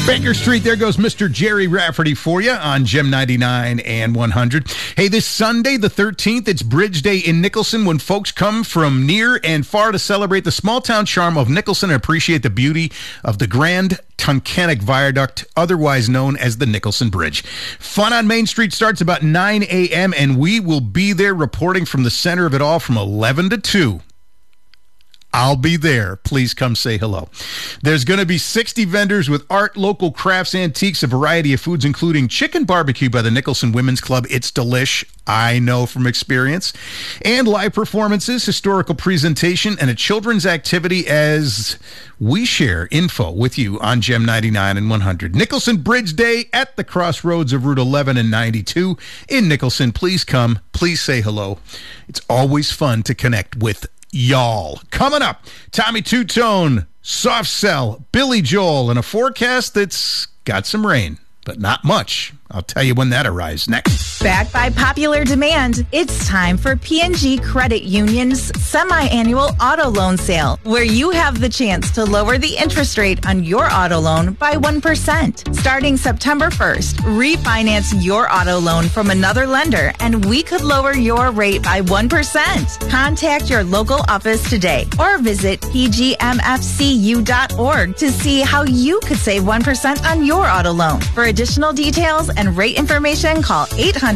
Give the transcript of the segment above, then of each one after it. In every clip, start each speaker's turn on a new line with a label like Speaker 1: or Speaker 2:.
Speaker 1: Baker Street, there goes Mr. Jerry Rafferty for you on Gem 99 and 100. Hey, this Sunday, the 13th, it's Bridge Day in Nicholson when folks come from near and far to celebrate the small-town charm of Nicholson and appreciate the beauty of the Grand Tunkhannock Viaduct, otherwise known as the Nicholson Bridge. Fun on Main Street starts about 9 a.m., and we will be there reporting from the center of it all from 11 to 2. I'll be there. Please come say hello. There's going to be 60 vendors with art, local crafts, antiques, a variety of foods, including chicken barbecue by the Nicholson Women's Club. It's delish, I know from experience. And live performances, historical presentation, and a children's activity as we share info with you on Gem 99 and 100. Nicholson Bridge Day at the crossroads of Route 11 and 92 in Nicholson. Please come. Please say hello. It's always fun to connect with y'all. Coming up, Tommy Two-Tone, Soft Cell, Billy Joel, and a forecast that's got some rain, but not much. I'll tell you when that arrives next.
Speaker 2: Backed by popular demand, it's time for P&G Credit Union's semi-annual auto loan sale, where you have the chance to lower the interest rate on your auto loan by 1%. Starting September 1st, refinance your auto loan from another lender, and we could lower your rate by 1%. Contact your local office today or visit pgmfcu.org to see how you could save 1% on your auto loan. For additional details and rate information, call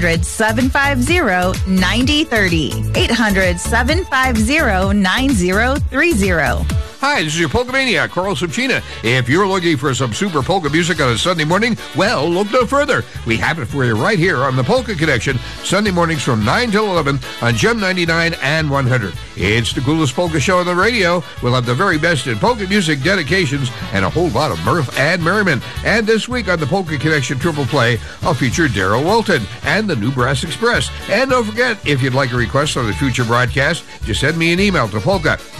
Speaker 2: 800-750-9030. 800-750-9030.
Speaker 3: Hi, this is your Polka Maniac, Carl Subchina. If you're looking for some super polka music on a Sunday morning, well, look no further. We have it for you right here on the Polka Connection, Sunday mornings from 9 till 11 on Gem 99 and 100. It's the coolest polka show on the radio. We'll have the very best in polka music, dedications, and a whole lot of mirth and merriment. And this week on the Polka Connection Triple Play, I'll feature Daryl Walton and the New Brass Express. And don't forget, if you'd like a request on a future broadcast, just send me an email to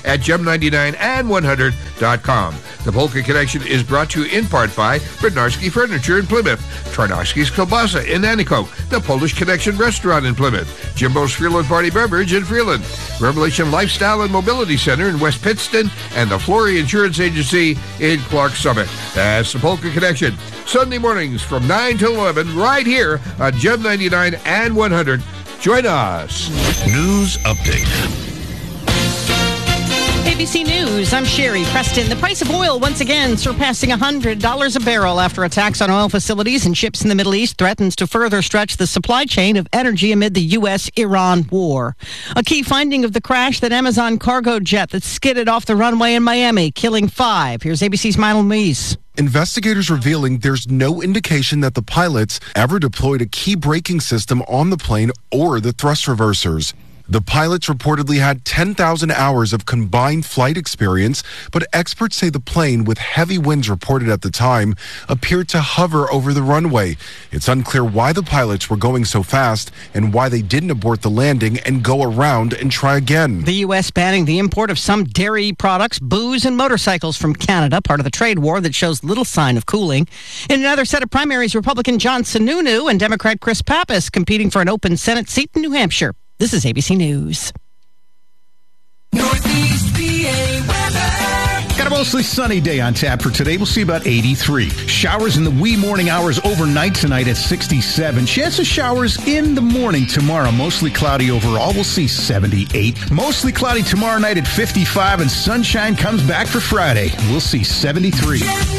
Speaker 3: polka@gem99and100.com. The Polka Connection is brought to you in part by Bednarski Furniture in Plymouth, Tarnowski's Kielbasa in Antico, the Polish Connection Restaurant in Plymouth, Jimbo's Freeland Party Beverage in Freeland, Revelation Lifestyle and Mobility Center in West Pittston, and the Flory Insurance Agency in Clark Summit. That's the Polka Connection. Sunday mornings from 9 till 11 right here on Gem 99 and 100. Join us.
Speaker 4: News update.
Speaker 5: ABC News, I'm Sherry Preston. The price of oil once again surpassing $100 a barrel after attacks on oil facilities and ships in the Middle East threatens to further stretch the supply chain of energy amid the U.S.-Iran war. A key finding of the crash, that Amazon cargo jet that skidded off the runway in Miami, killing 5. Here's ABC's Milo Louise.
Speaker 6: Investigators revealing there's no indication that the pilots ever deployed a key braking system on the plane or the thrust reversers. The pilots reportedly had 10,000 hours of combined flight experience, but experts say the plane, with heavy winds reported at the time, appeared to hover over the runway. It's unclear why the pilots were going so fast and why they didn't abort the landing and go around and try again.
Speaker 5: The U.S. banning the import of some dairy products, booze, and motorcycles from Canada, part of the trade war that shows little sign of cooling. In another set of primaries, Republican John Sununu and Democrat Chris Pappas competing for an open Senate seat in New Hampshire. This is ABC News.
Speaker 7: Northeast PA weather.
Speaker 1: Got a mostly sunny day on tap for today. We'll see about 83. Showers in the wee morning hours overnight tonight at 67. Chance of showers in the morning tomorrow. Mostly cloudy overall. We'll see 78. Mostly cloudy tomorrow night at 55. And sunshine comes back for Friday. We'll see 73.